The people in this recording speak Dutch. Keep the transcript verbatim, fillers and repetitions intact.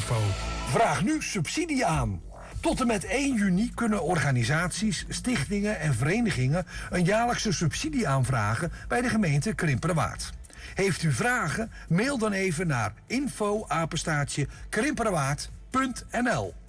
info. Vraag nu subsidie aan. Tot en met één juni kunnen organisaties, stichtingen en verenigingen een jaarlijkse subsidie aanvragen bij de gemeente Krimpenerwaard. Heeft u vragen? Mail dan even naar info apenstaartje krimpenerwaard punt n l.